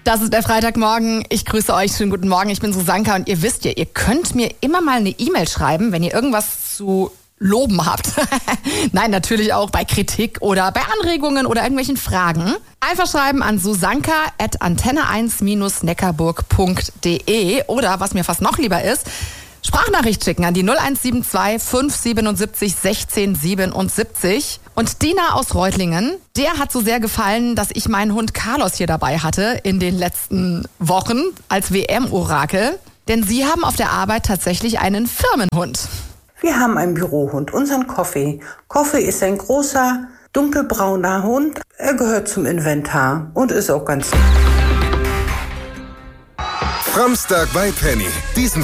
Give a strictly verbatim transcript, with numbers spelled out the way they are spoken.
Das ist der Freitagmorgen. Ich grüße euch. Schönen guten Morgen. Ich bin Susanka und ihr wisst ja, ihr könnt mir immer mal eine E-Mail schreiben, wenn ihr irgendwas zu loben habt. Nein, natürlich auch bei Kritik oder bei Anregungen oder irgendwelchen Fragen. Einfach schreiben an susanka at antenne eins neckarburg punkt de oder, was mir fast noch lieber ist, Sprachnachricht schicken an die null eins sieben zwei fünf siebenundsiebzig sechzehn siebenundsiebzig. Und Dina aus Reutlingen, der hat so sehr gefallen, dass ich meinen Hund Carlos hier dabei hatte in den letzten Wochen als W M-Orakel. Denn sie haben auf der Arbeit tatsächlich einen Firmenhund. Wir haben einen Bürohund, unseren Coffee. Coffee ist ein großer, dunkelbrauner Hund. Er gehört zum Inventar und ist auch ganz... Samstag bei Penny. Diesen